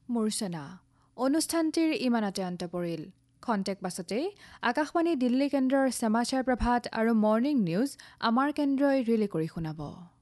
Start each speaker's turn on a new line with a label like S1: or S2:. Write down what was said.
S1: মূৰ্ছনা অনুষ্ঠানটিৰ ইমানতে অন্ত পৰিল খন্তেক পাছতেই আকাশবাণী দিল্লী কেন্দ্ৰৰ সমাচাৰ প্ৰভাত আৰু মৰ্ণিং নিউজ আমাৰ কেন্দ্ৰই ৰিলে কৰি শুনাব